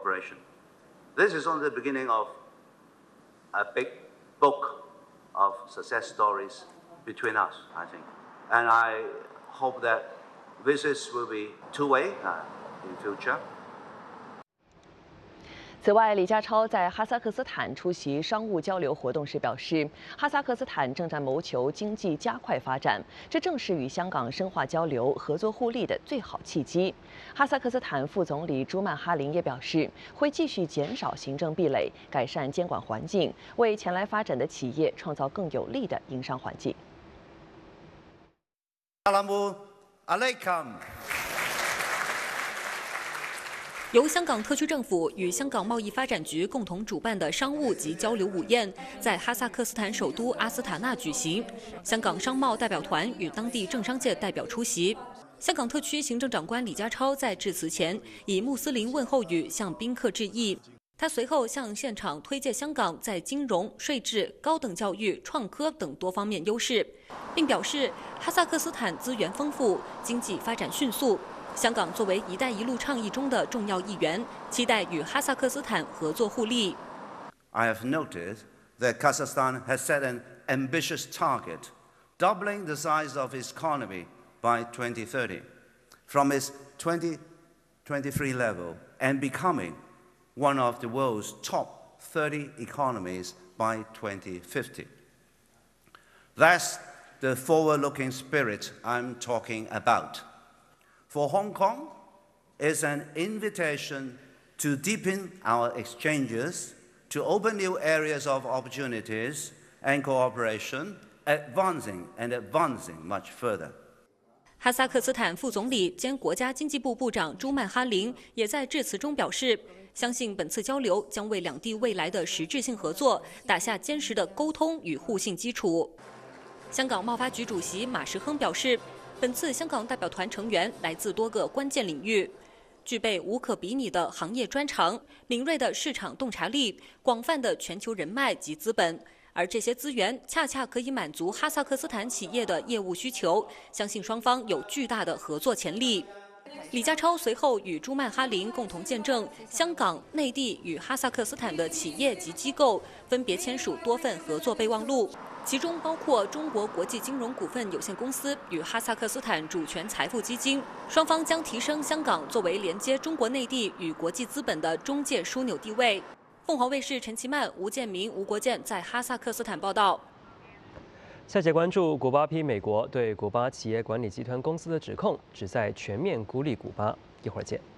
cooperation. This is only the beginning of a big book of success stories between us, I think. And I hope that visits will be two-way in future. 此外，李家超在哈萨克斯坦出席商务交流活动时表示，哈萨克斯坦正在谋求经济加快发展，这正是与香港深化交流、合作互利的最好契机。哈萨克斯坦副总理朱曼哈林也表示，会继续减少行政壁垒，改善监管环境，为前来发展的企业创造更有利的营商环境。 Assalamualaikum。 由香港特区政府与香港贸易发展局共同主办的商务及交流午宴，在哈萨克斯坦首都阿斯塔纳举行。香港商贸代表团与当地政商界代表出席。香港特区行政长官李家超在致辞前，以穆斯林问候语向宾客致意。他随后向现场推介香港在金融、税制、高等教育、创科等多方面优势，并表示哈萨克斯坦资源丰富，经济发展迅速。 香港作为"一带一路"倡议中的重要一员，期待与哈萨克斯坦合作互利。 I have noted that Kazakhstan has set an ambitious target, doubling the size of its economy by 2030, from its 2023 level, and becoming one of the world's top 30 economies by 2050. That's the forward-looking spirit I'm talking about. For Hong Kong, it's an invitation to deepen our exchanges, to open new areas of opportunities and cooperation, advancing much further. 哈萨克斯坦副总理兼国家经济部部长朱曼哈林也在致辞中表示，相信本次交流将为两地未来的实质性合作打下坚实的沟通与互信基础。香港贸发局主席马时亨表示。 本次香港代表团成员来自多个关键领域，具备无可比拟的行业专长、敏锐的市场洞察力、广泛的全球人脉及资本，而这些资源恰恰可以满足哈萨克斯坦企业的业务需求，相信双方有巨大的合作潜力。李家超随后与朱曼哈林共同见证香港、内地与哈萨克斯坦的企业及机构分别签署多份合作备忘录。 其中包括中国国际金融股份有限公司与哈萨克斯坦主权财富基金，双方将提升香港作为连接中国内地与国际资本的中介枢纽地位。凤凰卫视陈其曼、吴建民、吴国建在哈萨克斯坦报道。 下节关注古巴批美国对古巴企业管理集团公司的指控，旨在全面孤立古巴。一会儿见。